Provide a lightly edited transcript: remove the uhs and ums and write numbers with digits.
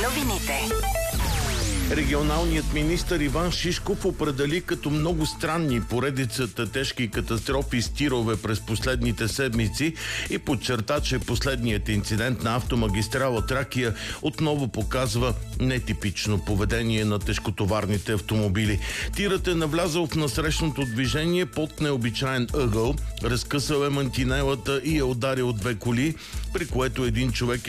новините. Регионалният министър Иван Шишков определи като много странни поредицата тежки катастрофи с тирове през последните седмици и подчерта, че последният инцидент на автомагистрала Тракия отново показва нетипично поведение на тежкотоварните автомобили. Тирът е навлязъл в насрещното движение под необичаен ъгъл, разкъсал е мантинелата и е ударил две коли, при което един човек